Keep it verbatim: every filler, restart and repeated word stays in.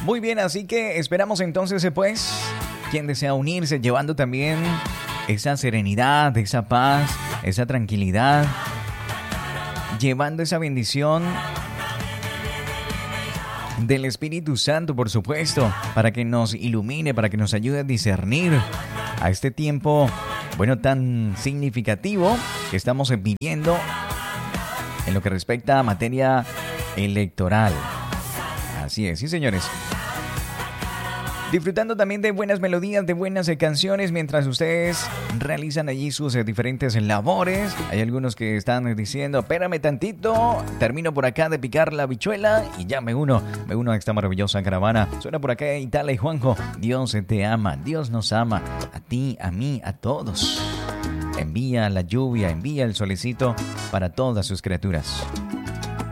Muy bien, así que esperamos entonces, pues, quien desea unirse, llevando también esa serenidad, esa paz, esa tranquilidad, llevando esa bendición del Espíritu Santo, por supuesto, para que nos ilumine, para que nos ayude a discernir a este tiempo, bueno, tan significativo que estamos viviendo en lo que respecta a materia electoral. Así es, sí, señores. Disfrutando también de buenas melodías, de buenas eh, canciones mientras ustedes realizan allí sus eh, diferentes labores. Hay algunos que están eh, diciendo, espérame tantito, termino por acá de picar la habichuela y ya me uno, me uno a esta maravillosa caravana. Suena por acá Itala y Juanjo. Dios te ama, Dios nos ama, a ti, a mí, a todos. Envía la lluvia, envía el solecito para todas sus criaturas.